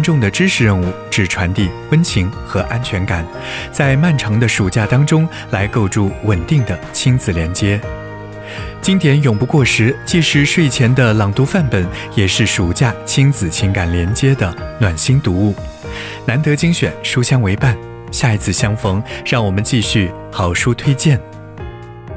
重的知识任务，只传递温情和安全感，在漫长的暑假当中来构筑稳定的亲子连接。经典永不过时，既是睡前的朗读范本，也是暑假亲子情感连接的暖心读物。难得精选，书香为伴，下一次相逢，让我们继续好书推荐。